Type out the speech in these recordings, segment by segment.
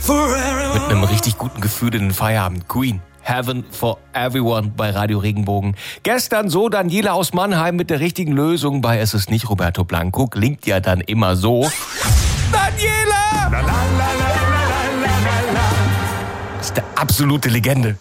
Mit einem richtig guten Gefühl in den Feierabend. Queen. Heaven for Everyone bei Radio Regenbogen. Gestern so Daniela aus Mannheim mit der richtigen Lösung bei Es ist nicht Roberto Blanco. Klingt ja dann immer so. Daniela! La, la, la, das ist eine absolute Legende.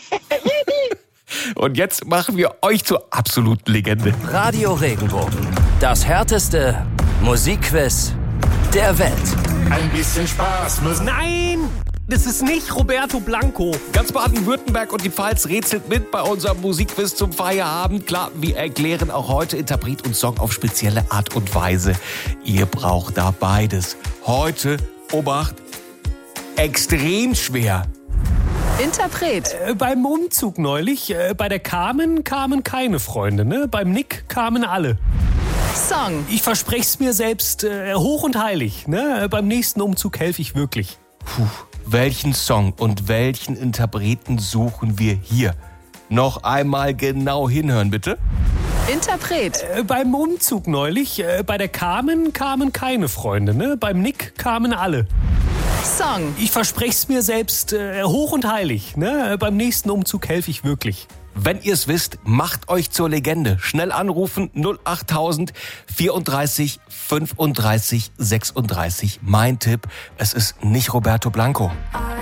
Und jetzt machen wir euch zur absoluten Legende. Radio Regenbogen. Das härteste Musikquiz der Welt. Ein bisschen Spaß muss. Nein! Das ist nicht Roberto Blanco. Ganz Baden-Württemberg und die Pfalz rätselt mit bei unserem Musikquiz zum Feierabend. Klar, wir erklären auch heute Interpret und Song auf spezielle Art und Weise. Ihr braucht da beides. Heute, Obacht, extrem schwer. Interpret. Beim Umzug neulich, bei der Carmen kamen keine Freunde, ne? Beim Nick kamen alle. Song. Ich verspreche mir selbst hoch und heilig, ne? Beim nächsten Umzug helfe ich wirklich. Puh, welchen Song und welchen Interpreten suchen wir hier? Noch einmal genau hinhören, bitte. Interpret. Beim Umzug neulich, bei der Carmen kamen keine Freunde, ne? Beim Nick kamen alle. Song. Ich verspreche mir selbst hoch und heilig, ne? Beim nächsten Umzug helfe ich wirklich. Wenn ihr es wisst, macht euch zur Legende. Schnell anrufen 08000 34 35 36. Mein Tipp, es ist nicht Roberto Blanco.